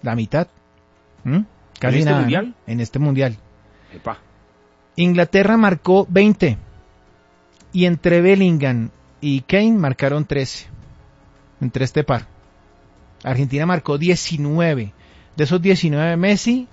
La mitad. Casi ¿En este nada, mundial? ¿no? En este mundial. Epa. Inglaterra marcó 20. Y entre Bellingham y Kane marcaron 13. Entre este par. Argentina marcó 19. De esos 19, Messi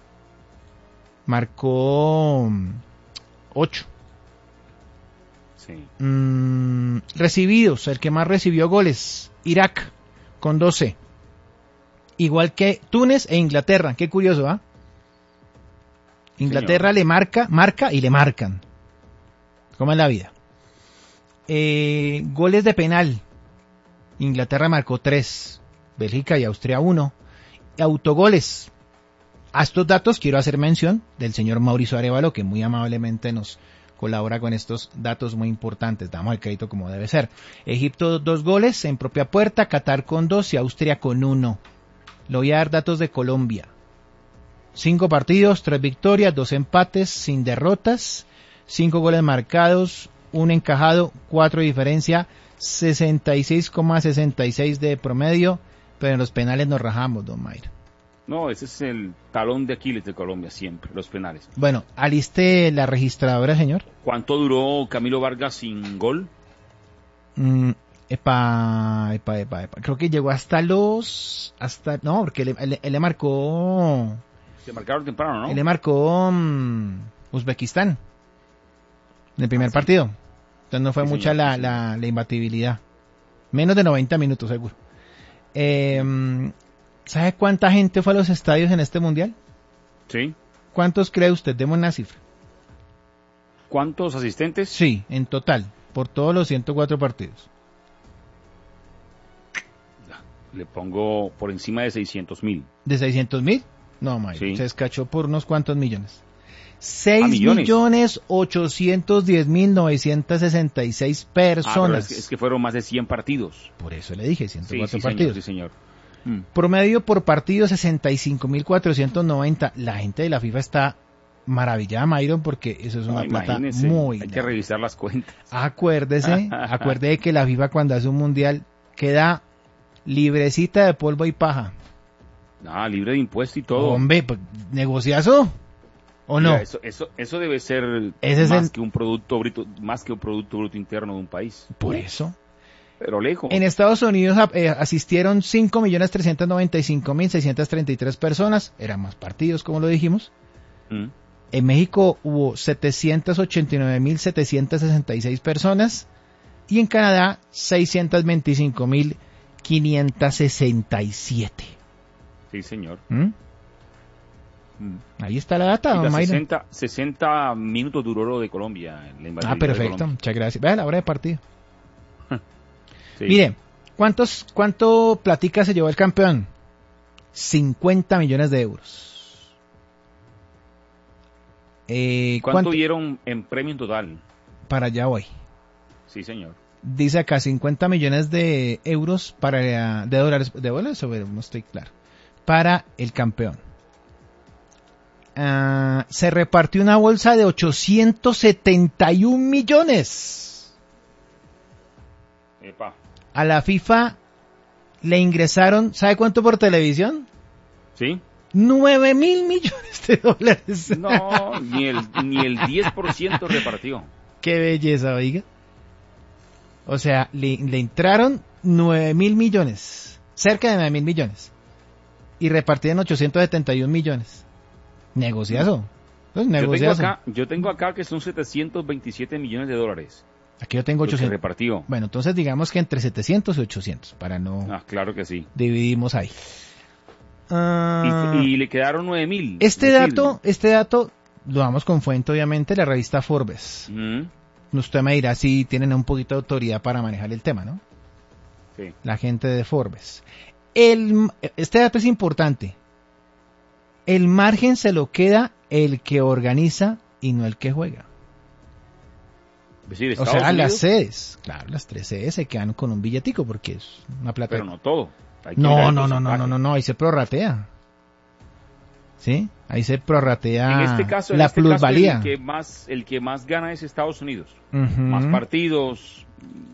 marcó 8. Sí. Recibidos, el que más recibió goles, Irak, con 12. Igual que Túnez e Inglaterra. Qué curioso, ¿ah? Inglaterra Señor. le marca y le marcan. ¿Cómo es la vida? Goles de penal. Inglaterra marcó 3. Bélgica y Austria 1. Autogoles. A estos datos quiero hacer mención del señor Mauricio Arévalo, que muy amablemente nos colabora con estos datos muy importantes. Damos el crédito como debe ser. Egipto 2 goles en propia puerta, Qatar con 2 y Austria con 1. Le voy a dar datos de Colombia. 5 partidos, 3 victorias, 2 empates, sin derrotas, 5 goles marcados, 1 encajado, 4 de diferencia, 66,66 de promedio, pero en los penales nos rajamos, don Mayra. No, ese es el talón de Aquiles de Colombia siempre, los penales. Bueno, aliste la registradora, señor. ¿Cuánto duró Camilo Vargas sin gol? Epa. Creo que llegó no, porque él le marcó. Se marcaron temprano, ¿no? Él le marcó Uzbekistán en el primer partido. Entonces no fue Sí, mucha señor, la imbatibilidad. Menos de 90 minutos, seguro. ¿Sabe cuánta gente fue a los estadios en este mundial? Sí. ¿Cuántos cree usted? Demos una cifra. ¿Cuántos asistentes? Sí, en total, por todos los 104 partidos. Le pongo por encima de 600,000. ¿De 600,000? No, Mike, Sí. se escachó por unos cuantos millones. millones. 6.810.966 personas. Pero es que fueron más de 100 partidos. Por eso le dije, Sí, 104 sí, partidos. señor, sí, señor. Promedio por partido 65.490. La gente de la FIFA está maravillada, Myron, porque eso es una plata Imagínese, muy hay que grande. revisar las cuentas. Acuérdese que la FIFA cuando hace un mundial queda librecita de polvo y paja. Libre de impuesto y todo. Hombre, pues, ¿negociazo? ¿O no? Mira, eso debe ser Ese es más que un producto bruto interno de un país. Por eso. Pero lejos. En Estados Unidos asistieron 5.395.633 personas. Eran más partidos, como lo dijimos. En México hubo 789.766 personas. Y en Canadá, 625.567. Sí, señor. Ahí está la data, don Mayra. 60 minutos duró lo de Colombia. La invasión Perfecto, de Colombia. muchas gracias. Vea la hora de partido. Sí. Mire, ¿cuánto platica se llevó el campeón? 50 millones de euros. ¿Cuánto dieron en premio en total? Para allá voy. Sí, señor. Dice acá 50 millones de euros de dólares, no estoy claro, para el campeón. Se repartió una bolsa de 871 millones. Epa. A la FIFA le ingresaron, ¿sabe cuánto por televisión? ¿Sí? 9.000 millones de dólares. No, ni el 10% repartió. Qué belleza, oiga. O sea, le entraron 9.000 millones, cerca de 9.000 millones, y repartieron 871 millones. Negociazo. Pues negociazo. Yo tengo acá que son 727 millones de dólares. Aquí yo tengo 800. Repartió. Bueno, entonces digamos que entre 700 y 800, para no... Claro que sí. Dividimos ahí. Y le quedaron 9.000. Este dato lo damos con fuente, obviamente, la revista Forbes. Usted me dirá si tienen un poquito de autoridad para manejar el tema, ¿no? Sí. La gente de Forbes. Este dato es importante. El margen se lo queda el que organiza y no el que juega. Es decir, o sea, Unidos, las sedes, claro, las 3 sedes se quedan con un billetico porque es una plata. Pero no todo. No, ahí se prorratea. ¿Sí? Ahí se prorratea la plusvalía. El que más gana es Estados Unidos. Más partidos,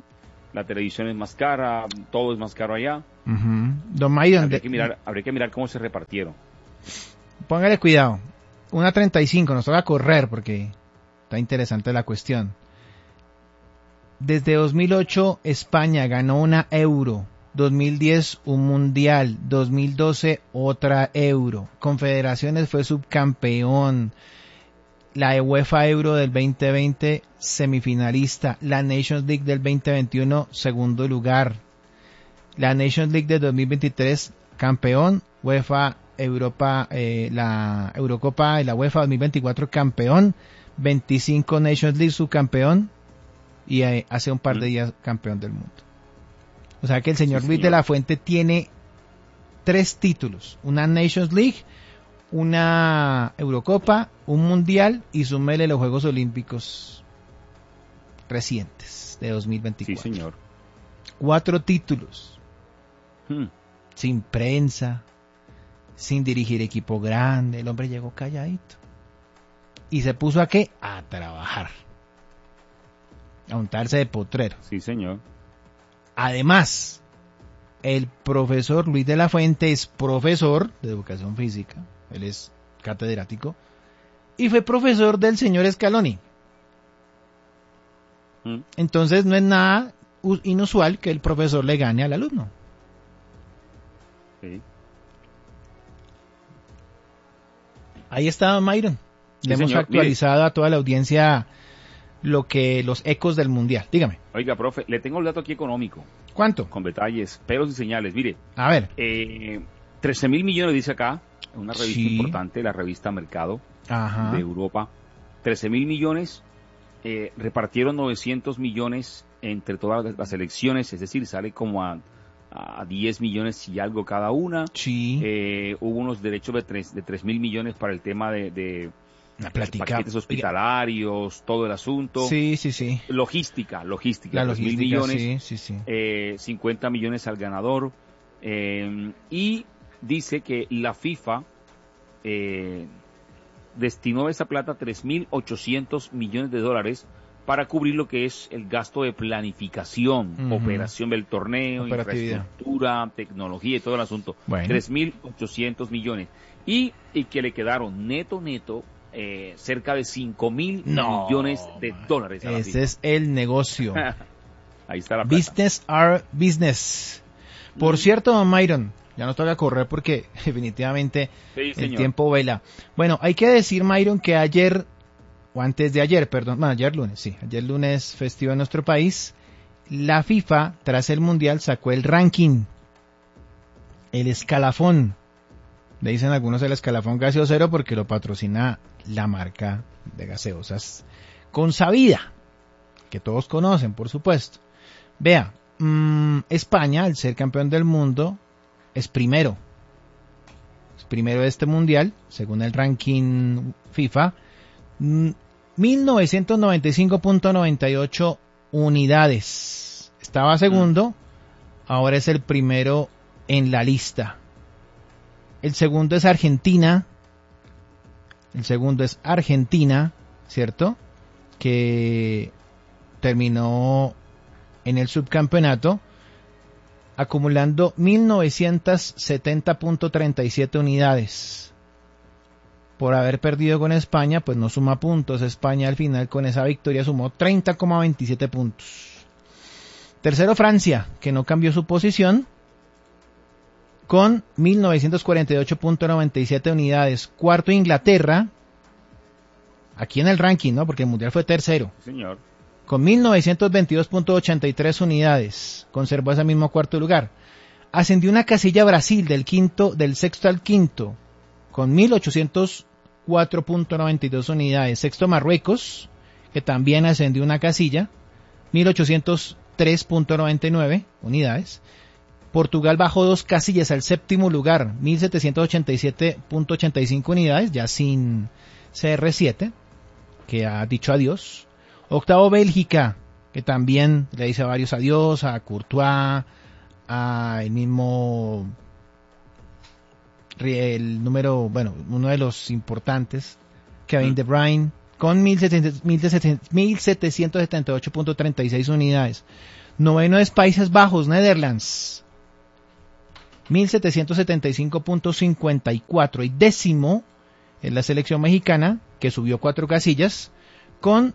la televisión es más cara, todo es más caro allá. Don Mayron, habría que mirar cómo se repartieron. Póngale cuidado. 1.35, nos toca correr porque está interesante la cuestión. Desde 2008 España ganó una Euro, 2010 un Mundial, 2012 otra Euro. Confederaciones fue subcampeón. La UEFA Euro del 2020 semifinalista. La Nations League del 2021 segundo lugar. La Nations League del 2023 campeón. UEFA Europa, la Eurocopa y la UEFA 2024 campeón. 25 Nations League subcampeón. Y hace un par de días campeón del mundo. O sea que el señor Luis de la Fuente tiene 3 títulos. Una Nations League, una Eurocopa, un Mundial y súmele los Juegos Olímpicos recientes de 2024. Sí, señor. 4 títulos. Sin prensa, sin dirigir equipo grande. El hombre llegó calladito. ¿Y se puso a qué? A trabajar. A untarse de potrero. Sí, señor. Además, el profesor Luis de la Fuente es profesor de educación física. Él es catedrático. Y fue profesor del señor Scaloni. Entonces no es nada inusual que el profesor le gane al alumno. Sí. Ahí está Myron. Le hemos señor. actualizado a toda la audiencia los ecos del mundial. Dígame. Oiga, profe, le tengo el dato aquí económico. ¿Cuánto? Con detalles, pelos y señales. Mire. A ver. 13.000 millones dice acá, una revista Sí. importante, la revista Mercado. Ajá. De Europa. 13.000 millones, repartieron 900 millones entre todas las elecciones, es decir, sale como a 10 millones y algo cada una. Sí. Hubo unos derechos de 3.000 millones para el tema de paquetes hospitalarios, todo el asunto. Sí, sí, sí. Logística, La 3.000 logística, millones, sí, sí, sí. 50 millones al ganador. Y dice que la FIFA destinó esa plata 3.800 millones de dólares para cubrir lo que es el gasto de planificación, operación del torneo, infraestructura, tecnología y todo el asunto. Bueno. 3.800 millones. Y que le quedaron neto, cerca de 5.000 millones de dólares. A la ese FIFA. es el negocio. Ahí está la plata. Business are business. Por cierto, don Myron, ya no toca correr porque definitivamente Sí, el tiempo vela. Bueno, hay que decir, Myron, que ayer, o antes de ayer, perdón, bueno, ayer lunes festivo en nuestro país, la FIFA, tras el Mundial, sacó el ranking, el escalafón. Le dicen algunos el escalafón gaseosero porque lo patrocina la marca de gaseosas Consabida, que todos conocen, por supuesto. Vea, España, al ser campeón del mundo, es primero. Es primero de este mundial, según el ranking FIFA. 1995.98 unidades. Estaba segundo, ahora es el primero en la lista. El segundo es Argentina. ¿Cierto? Que terminó en el subcampeonato acumulando 1970.37 unidades. Por haber perdido con España, pues no suma puntos. España al final con esa victoria sumó 30,27 puntos. Tercero Francia, que no cambió su posición, con 1948.97 unidades. Cuarto Inglaterra, aquí en el ranking, ¿no? Porque el Mundial fue tercero. Señor. Con 1922.83 unidades. Conservó ese mismo cuarto lugar. Ascendió una casilla Brasil del sexto al quinto, con 1804.92 unidades. Sexto Marruecos, que también ascendió una casilla, 1803.99 unidades. Portugal bajó 2 casillas al séptimo lugar, 1787.85 unidades, ya sin CR7, que ha dicho adiós. Octavo Bélgica, que también le dice varios adiós, a Courtois, a el mismo, uno de los importantes, Kevin De Bruyne, con 1.778.36 unidades. Noveno es Países Bajos, Netherlands, 1.775.54. Y décimo es la selección mexicana, que subió 4 casillas, con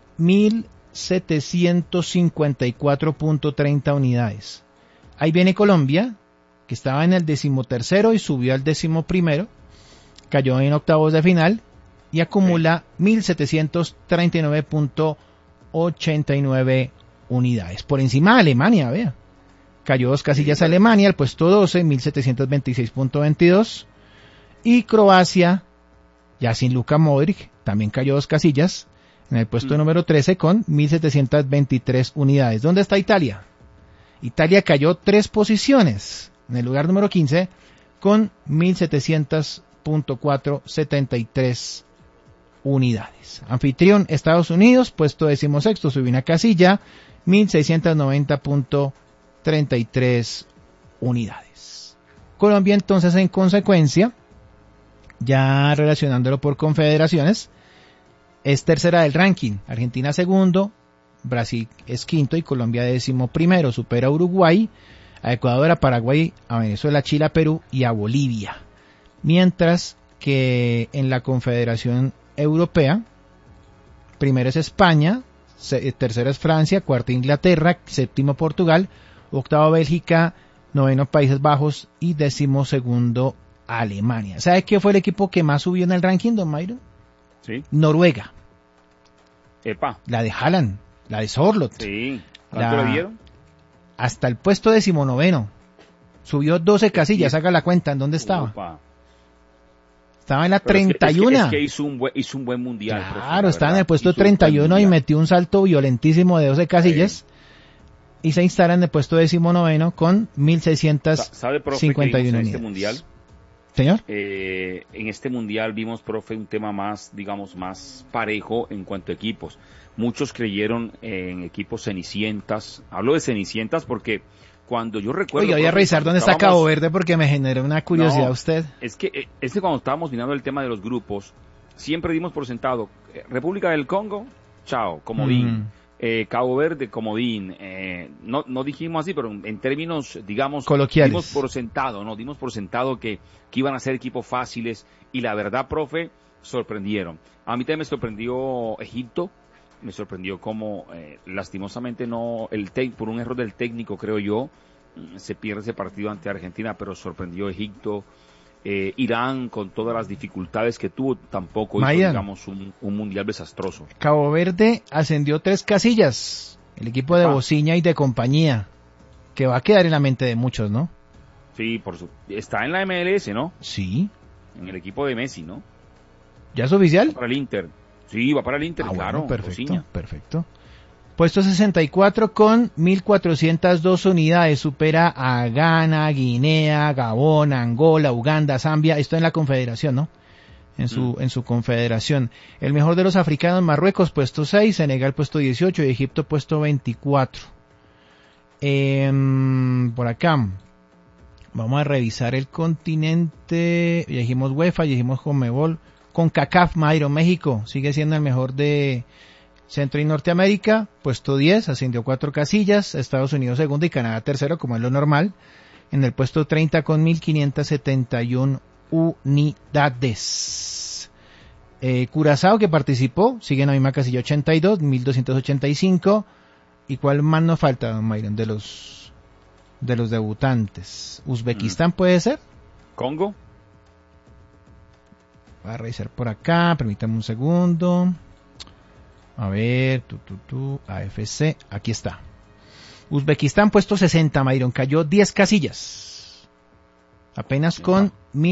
1.754.30 unidades. Ahí viene Colombia, que estaba en el 13º y subió al 11º, cayó en octavos de final y acumula 1.739.89 unidades. Por encima de Alemania, vea. Cayó 2 casillas Alemania, al puesto 12, 1.726.22. Y Croacia, ya sin Luka Modric, también cayó 2 casillas, en el puesto número 13 con 1.723 unidades. ¿Dónde está Italia? Italia cayó 3 posiciones, en el lugar número 15, con 1.700.473 unidades. Anfitrión, Estados Unidos, puesto 16º, subió una casilla, 1.690.33 unidades. Colombia, entonces, en consecuencia, ya relacionándolo por confederaciones, es tercera del ranking. Argentina segundo, Brasil es quinto y Colombia 11º. Supera a Uruguay, a Ecuador, a Paraguay, a Venezuela, Chile, a Perú y a Bolivia. Mientras que en la Confederación Europea, primero es España, tercero es Francia, cuarto Inglaterra, séptimo Portugal, octavo Bélgica, noveno Países Bajos y 12º Alemania. ¿Sabe qué fue el equipo que más subió en el ranking, don Mayron? Sí. Noruega. Epa. La de Haaland, la de Sorloth. Sí. ¿Cuánto le dieron? Hasta el puesto 19º. Subió 12 casillas, haga la cuenta, ¿en dónde estaba? Opa. Estaba en la 31. Es que hizo un buen mundial. Claro, estaba en el puesto 31 y metió un salto violentísimo de 12 casillas. Y se instala en el puesto 19º con 1.651 ¿Sabe, profe, qué vimos en este mundial? ¿Señor? En este mundial vimos, profe, un tema más, digamos, más parejo en cuanto a equipos. Muchos creyeron en equipos cenicientas. Hablo de cenicientas porque cuando yo recuerdo... Oye, voy a revisar dónde está Cabo Verde porque me generó una curiosidad usted. Es que cuando estábamos mirando el tema de los grupos, siempre dimos por sentado, República del Congo, chao, comodín. Cabo Verde, comodín. No dijimos así, pero en términos, digamos, coloquiales, dimos por sentado que iban a ser equipos fáciles y la verdad, profe, sorprendieron. A mí también me sorprendió Egipto. Me sorprendió cómo, lastimosamente, por un error del técnico, creo yo, se pierde ese partido ante Argentina, pero sorprendió Egipto. Irán, con todas las dificultades que tuvo, tampoco hizo, digamos, un mundial desastroso. Cabo Verde ascendió 3 casillas. El equipo de Bociña y de compañía, que va a quedar en la mente de muchos, ¿no? Sí, está en la MLS, ¿no? Sí. En el equipo de Messi, ¿no? ¿Ya es oficial? Para el Inter. Sí, va para el Inter, claro. Bueno, perfecto. Puesto 64 con 1.402 unidades. Supera a Ghana, Guinea, Gabón, Angola, Uganda, Zambia. Esto en la confederación, ¿no? En su confederación. El mejor de los africanos, Marruecos, puesto 6. Senegal, puesto 18. Y Egipto, puesto 24. Por acá. Vamos a revisar el continente. Ya dijimos UEFA, ya dijimos Conmebol. CONCACAF, Mayro, México, sigue siendo el mejor de Centro y Norteamérica, puesto 10, ascendió 4 casillas, Estados Unidos segundo y Canadá tercero, como es lo normal, en el puesto 30 con 1.571 unidades. Curazao, que participó, sigue en la misma casilla, 82, 1.285, ¿y cuál más nos falta, don Mayron, de los debutantes? ¿Uzbekistán puede ser? ¿Congo? Voy a revisar por acá, permítame un segundo. A ver, AFC, aquí está. Uzbekistán puesto 60, Mayron, cayó 10 casillas. Apenas con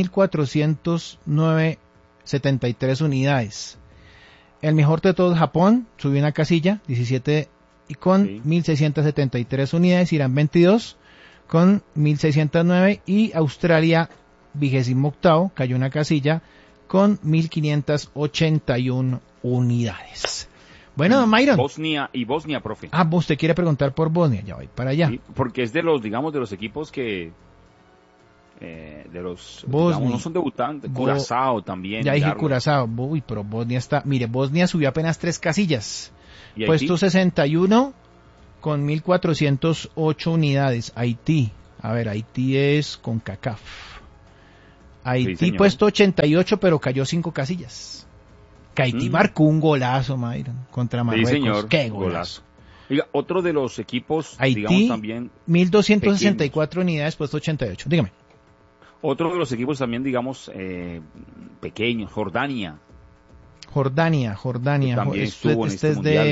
1.409.73 unidades. El mejor de todos, Japón, subió una casilla, 17, y con 1.673 unidades. Irán 22, con 1.609. Y Australia, 28º, cayó una casilla, con 1.581 unidades. Bueno, don Mayron. Bosnia, profe. Usted quiere preguntar por Bosnia, ya voy para allá. Sí, porque es de los, digamos, de los equipos que Bosnia. Digamos, no son debutantes. Curazao también. Ya dije Curazao. Uy, pero Bosnia está... Mire, Bosnia subió apenas 3 casillas. ¿Y Puesto Haití? 61 con 1.408 unidades. Haití. A ver, Haití es con CACAF. Haití Sí, puesto 88, pero cayó 5 casillas. Que Haití marcó un golazo, Mayron, contra Marruecos. Sí, señor. ¡Qué golazo! Oiga, otro de los equipos, Haití, digamos también... 1.264 unidades, puesto 88. Dígame. Otro de los equipos también, digamos, pequeños, Jordania. Jordania. Que también estuvo en este mundial.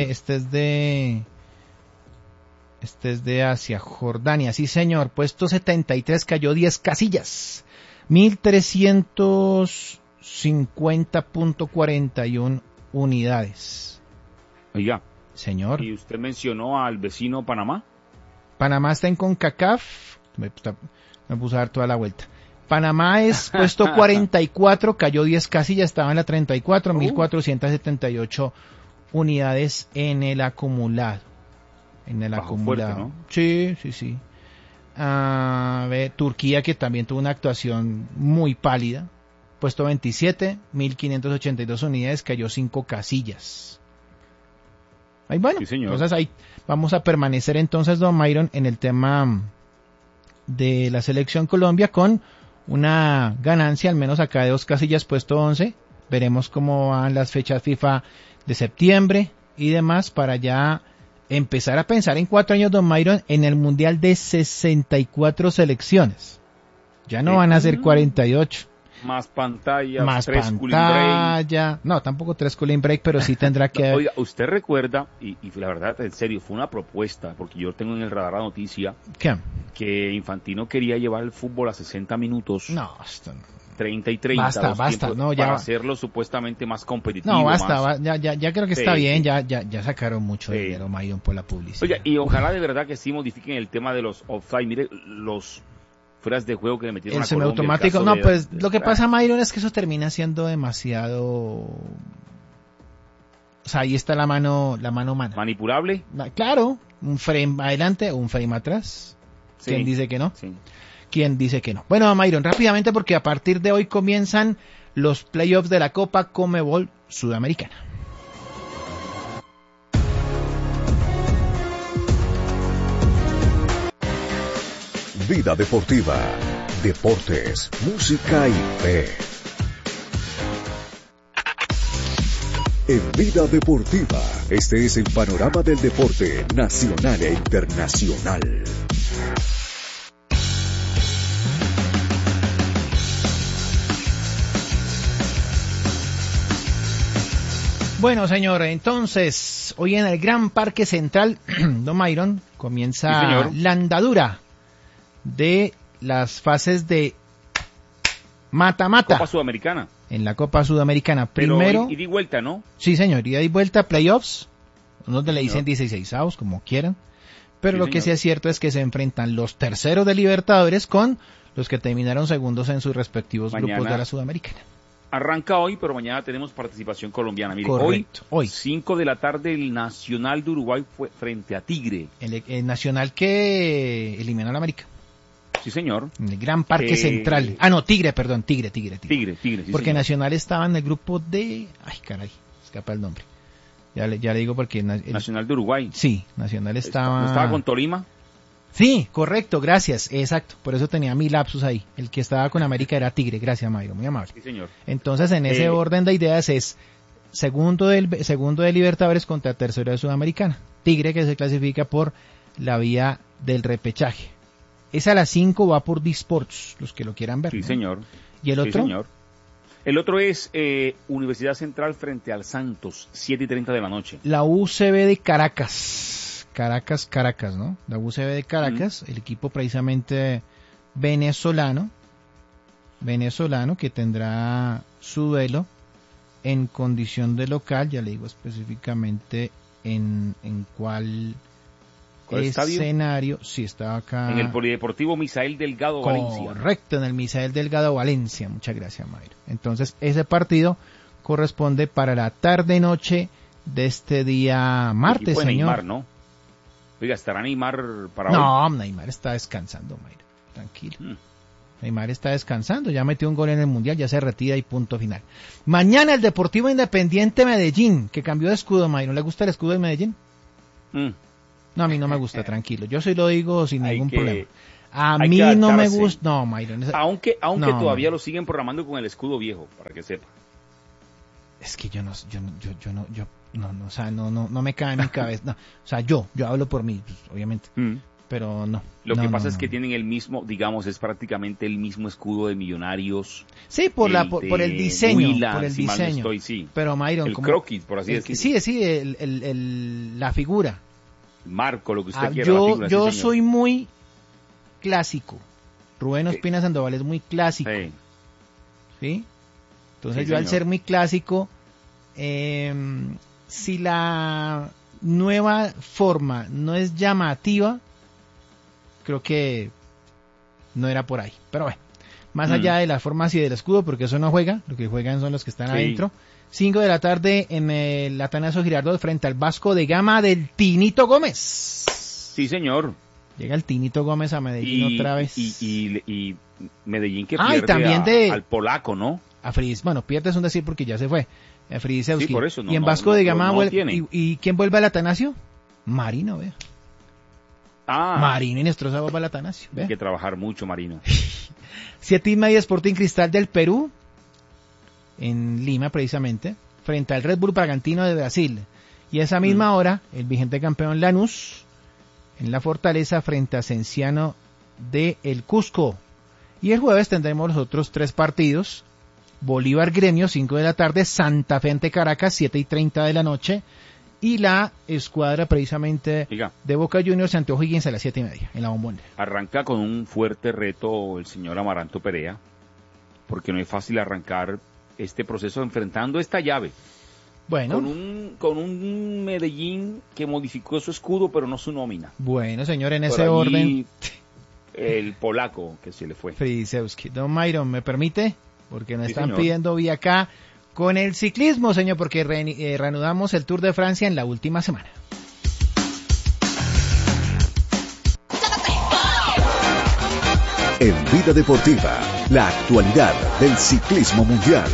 Este es de Asia, Jordania, sí señor, puesto 73, cayó 10 casillas, 1.350.41 unidades. Oiga, señor. ¿Y usted mencionó al vecino Panamá? Panamá está en CONCACAF, me puse a dar toda la vuelta. Panamá es puesto 44, cayó 10 casillas, estaba en la 34, 1.478 unidades en el acumulado. En el acumulado. Fuerte, ¿no? Sí. A ver, Turquía, que también tuvo una actuación muy pálida, puesto 27, 1.582 unidades, cayó 5 casillas. Ahí bueno, sí, señor. Entonces ahí vamos a permanecer entonces, don Myron, en el tema de la selección Colombia con una ganancia, al menos acá de 2 casillas, puesto 11. Veremos cómo van las fechas FIFA de septiembre y demás para ya empezar a pensar en 4 años, don Myron, en el Mundial de 64 selecciones. Ya no van a ser 48. Más pantallas, más 3 pantalla. No, tampoco 3 cooling break, pero sí tendrá que... Oiga, usted recuerda, y la verdad, en serio, fue una propuesta, porque yo tengo en el radar la noticia, ¿qué? Que Infantino quería llevar el fútbol a 60 minutos. No, esto no. 30 y 30. Basta, no, ya para hacerlo supuestamente más competitivo. No, basta, ya creo que está bien, ya sacaron mucho dinero, Myron, por la publicidad. Oiga, y ojalá de verdad que sí modifiquen el tema de los offside. Mire, los fueras de juego que le metieron el a Colombia. semiautomático, no, pues lo que pasa, Myron, es que eso termina siendo demasiado... O sea, ahí está la mano humana. ¿Manipulable? Claro, un frame adelante o un frame atrás. Sí. ¿Quién dice que no? Sí. ¿Quién dice que no? Bueno, Myron, rápidamente porque a partir de hoy comienzan los playoffs de la Copa Conmebol Sudamericana. Vida deportiva, deportes, música y fe. En Vida deportiva, este es el panorama del deporte nacional e internacional. Bueno, señor, entonces, hoy en el Gran Parque Central, don Myron, comienza la andadura de las fases de mata-mata. Copa Sudamericana. En la Copa Sudamericana. Pero primero... ida y vuelta, ¿no? Sí, señor, ida y vuelta, playoffs, donde le dicen 16avos, como quieran. Pero lo que sí es cierto es que se enfrentan los terceros de Libertadores con los que terminaron segundos en sus respectivos grupos de la Sudamericana. Arranca hoy, pero mañana tenemos participación colombiana. Mire, correcto, hoy 5 de la tarde el Nacional de Uruguay fue frente a Tigre. El Nacional que eliminó a la América. Sí, señor. En el Gran Parque Central. Ah, no, Tigre, perdón, Tigre. Sí, porque señor. Nacional estaba en el grupo de... Ay, caray, escapa el nombre. Ya le digo porque... Nacional de Uruguay. Sí, Nacional estaba... ¿Estaba con Tolima? Sí, correcto, gracias, exacto. Por eso tenía mi lapsus ahí. El que estaba con América era Tigre, gracias, Mayro, muy amable. Sí, señor. Entonces, en ese orden de ideas es segundo de Libertadores contra tercero de Sudamericana. Tigre que se clasifica por la vía del repechaje. Esa a las 5 va por D-Sports, los que lo quieran ver. Sí, ¿no? señor. ¿Y el otro? Sí, señor. El otro es Universidad Central frente al Santos, 7:30 de la noche. La UCB de Caracas, ¿no? La UCB de Caracas, el equipo precisamente venezolano que tendrá su duelo en condición de local, ya le digo específicamente en cuál escenario. Sí, estaba acá. En el Polideportivo Misael Delgado Valencia. Correcto, en el Misael Delgado Valencia. Muchas gracias, Mayro. Entonces, ese partido corresponde para la tarde-noche de este día martes, señor. Neymar, ¿no? Oiga, ¿estará Neymar para hoy? No, Neymar está descansando, Mayro. Tranquilo. Neymar está descansando, ya metió un gol en el Mundial, ya se retira y punto final. Mañana el Deportivo Independiente Medellín, que cambió de escudo, Mayron. ¿Le gusta el escudo de Medellín? No, a mí no me gusta, tranquilo. Yo sí lo digo sin ningún problema. A mí no me gusta. No, Mayron. Aunque no, todavía lo siguen programando con el escudo viejo, para que sepa. Es que yo no, o sea, no me cae en mi cabeza. No, o sea, yo hablo por mí, pues, obviamente. Pero no. Lo que pasa es que tienen el mismo, digamos, es prácticamente el mismo escudo de Millonarios. Sí, por el diseño, Huila, por el si diseño. mal no estoy, sí. Pero Mayron, el croquis, por así decirlo. Sí, la figura. El marco, lo que usted quiera. Yo soy muy clásico. Rubén Ospina Sandoval es muy clásico. ¿Sí? Entonces yo al ser muy clásico, si la nueva forma no es llamativa, creo que no era por ahí. Pero bueno, más allá de las formas y del escudo, porque eso no juega, lo que juegan son los que están adentro. 5 de la tarde en el Atanasio Girardot frente al Vasco de Gama del Tinito Gómez. Sí, señor. Llega el Tinito Gómez a Medellín otra vez. Y Medellín que pierde también al polaco, ¿no? A Fridis, bueno, pierde es un decir porque ya se fue. A Fridisewski. Sí, por eso. Y en Vasco de Gama vuelve. ¿Y quién vuelve al Atanasio? Marino, vea. Marino y Nestroza vuelve al Atanasio. Hay que trabajar mucho, Marino. 7:30 Sporting Cristal del Perú, en Lima precisamente, frente al Red Bull Bragantino de Brasil. Y a esa misma hora, el vigente campeón Lanús, en la Fortaleza frente a Cienciano de El Cusco. Y el jueves tendremos los otros 3 partidos. Bolívar Gremio, 5 de la tarde, Santa Fe ante Caracas, 7:30 de la noche, y la escuadra precisamente de Boca Juniors ante O'Higgins a las 7:30 en la Bombonera. Arranca con un fuerte reto el señor Amaranto Perea, porque no es fácil arrancar este proceso enfrentando esta llave. Bueno. Con un Medellín que modificó su escudo, pero no su nómina. Bueno, señor, en ese orden. El polaco que se le fue. Fridisewski. Don Mayron, ¿me permite? Porque nos están señor. pidiendo vía acá con el ciclismo, señor, porque reanudamos el Tour de Francia en la última semana. En Vida Deportiva, la actualidad del ciclismo mundial.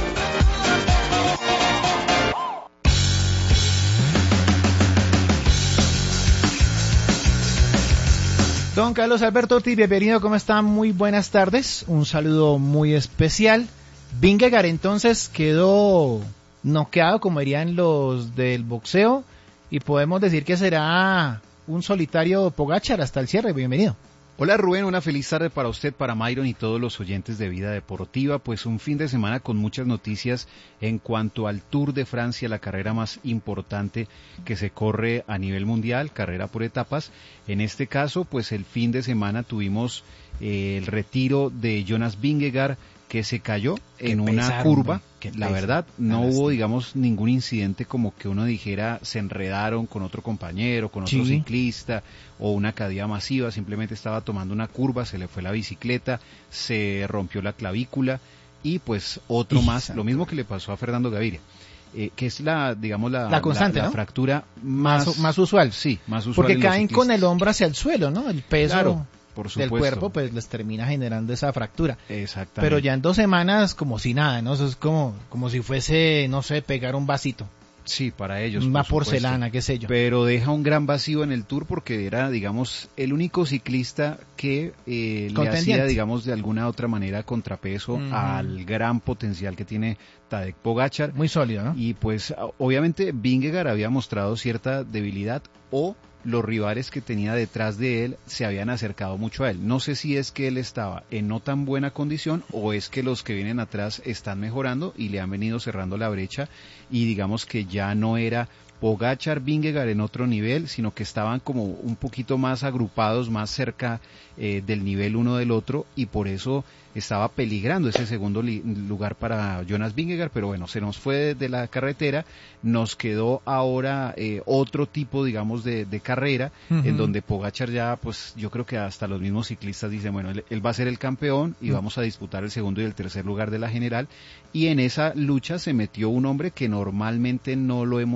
Don Carlos Alberto Ortiz, bienvenido, ¿cómo está? Muy buenas tardes, un saludo muy especial. Vingegaard entonces quedó noqueado, como dirían los del boxeo, y podemos decir que será un solitario Pogačar hasta el cierre. Bienvenido. Hola Rubén, una feliz tarde para usted, para Mayron y todos los oyentes de Vida Deportiva. Pues un fin de semana con muchas noticias en cuanto al Tour de Francia, la carrera más importante que se corre a nivel mundial, carrera por etapas. En este caso, pues el fin de semana tuvimos el retiro de Jonas Vingegaard, que se cayó en una curva. La verdad, no hubo, digamos, ningún incidente como que uno dijera se enredaron con otro compañero, con otro ciclista o una caída masiva. Simplemente estaba tomando una curva, se le fue la bicicleta, se rompió la clavícula y pues otro más, lo mismo que le pasó a Fernando Gaviria. Que es la constante, la fractura más usual. Sí, más usual. Porque caen con el hombro hacia el suelo, ¿no? El peso. Claro. Por supuesto. Del cuerpo, pues les termina generando esa fractura. Exactamente. Pero ya en 2 semanas, como si nada, ¿no? Eso es como si fuese, no sé, pegar un vasito. Sí, para ellos. Una porcelana, qué sé yo. Pero deja un gran vacío en el Tour porque era, digamos, el único ciclista que le hacía, digamos, de alguna otra manera contrapeso al gran potencial que tiene Tadej Pogačar. Muy sólido, ¿no? Y pues, obviamente, Vingegaard había mostrado cierta debilidad o los rivales que tenía detrás de él se habían acercado mucho a él. No sé si es que él estaba en no tan buena condición o es que los que vienen atrás están mejorando y le han venido cerrando la brecha y digamos que ya no era Pogačar, Vingegaard en otro nivel, sino que estaban como un poquito más agrupados, más cerca del nivel uno del otro y por eso estaba peligrando ese segundo lugar para Jonas Vingegaard, pero bueno, se nos fue de la carretera, nos quedó ahora otro tipo, digamos, de carrera, en donde Pogačar ya, pues yo creo que hasta los mismos ciclistas dicen, bueno, él va a ser el campeón y vamos a disputar el segundo y el tercer lugar de la general, y en esa lucha se metió un hombre que normalmente no lo hemos visto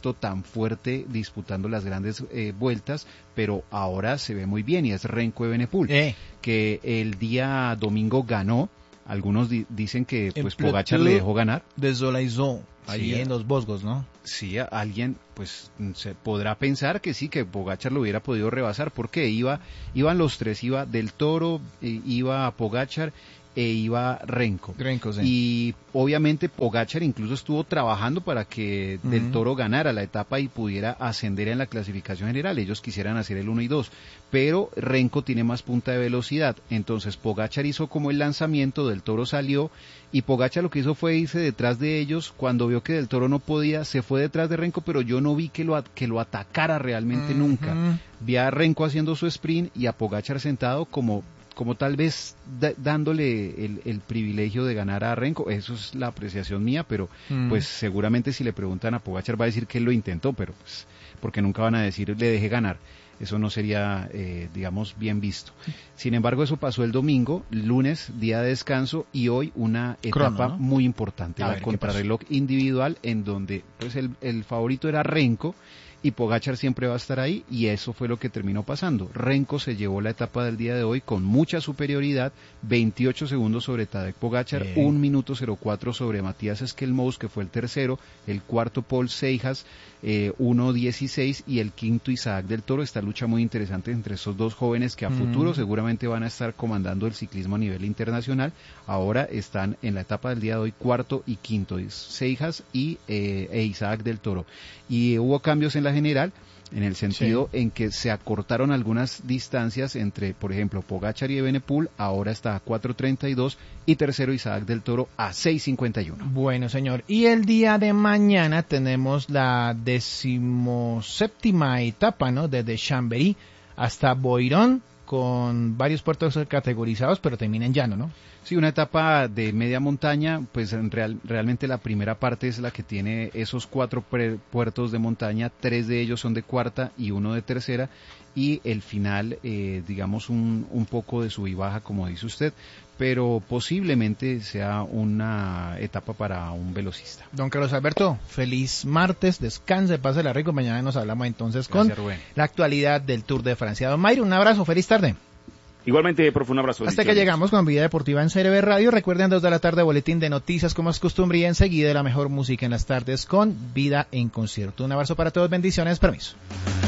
visto tan fuerte disputando las grandes vueltas, pero ahora se ve muy bien y es Renko Evenepoel, que el día domingo ganó. Algunos dicen que pues Pogačar le dejó ganar. De Solaizó, ahí en los Vosgos, ¿no? Sí, alguien pues se podrá pensar que sí, que Pogačar lo hubiera podido rebasar, porque iban los tres, iba Del Toro, iba Pogačar e iba Renko, sí. Y obviamente Pogačar incluso estuvo trabajando para que Del Toro ganara la etapa y pudiera ascender en la clasificación general. Ellos quisieran hacer el 1 y 2, pero Renko tiene más punta de velocidad, entonces Pogačar hizo como el lanzamiento, Del Toro salió y Pogačar lo que hizo fue irse detrás de ellos. Cuando vio que Del Toro no podía, se fue detrás de Renko, pero yo no vi que lo atacara realmente nunca. Vi a Renko haciendo su sprint y a Pogačar sentado como tal vez dándole el privilegio de ganar a Renko. Eso es la apreciación mía, pero pues seguramente si le preguntan a Pogačar va a decir que él lo intentó, pero pues porque nunca van a decir le dejé ganar. Eso no sería, digamos, bien visto. Sin embargo, eso pasó el domingo, lunes, día de descanso, y hoy una etapa muy importante, la contrarreloj individual, en donde pues el favorito era Renko, y Pogačar siempre va a estar ahí, y eso fue lo que terminó pasando. Renko se llevó la etapa del día de hoy con mucha superioridad, 28 segundos sobre Tadej Pogačar, 1 minuto 04 sobre Matías Esquelmous, que fue el tercero, el cuarto Paul Seijas, 1.16, y el quinto Isaac Del Toro. Esta lucha muy interesante entre estos dos jóvenes que a futuro seguramente van a estar comandando el ciclismo a nivel internacional. Ahora están en la etapa del día de hoy cuarto y quinto, Seijas e Isaac Del Toro. Y hubo cambios en la general, en el sentido en que se acortaron algunas distancias entre, por ejemplo, Pogačar y Evenepoel. Ahora está a 4.32 y tercero Isaac Del Toro a 6.51. Bueno, señor, y el día de mañana tenemos la 17ª etapa, ¿no? Desde Chambéry hasta Boirón, con varios puertos categorizados, pero termina en llano, ¿no? Sí, una etapa de media montaña, pues realmente la primera parte es la que tiene esos 4 puertos de montaña, 3 de ellos son de cuarta y 1 de tercera, y el final, digamos, un poco de sub y baja, como dice usted, pero posiblemente sea una etapa para un velocista. Don Carlos Alberto, feliz martes, descanse, pásela rico, mañana nos hablamos entonces con la actualidad del Tour de Francia. Don Mayro, un abrazo, feliz tarde. Igualmente, profe, un abrazo. Hasta que llegamos con Vida Deportiva en CRB Radio. Recuerden, 2 de la tarde, boletín de noticias como es costumbre, y enseguida la mejor música en las tardes con Vida en Concierto. Un abrazo para todos, bendiciones, permiso.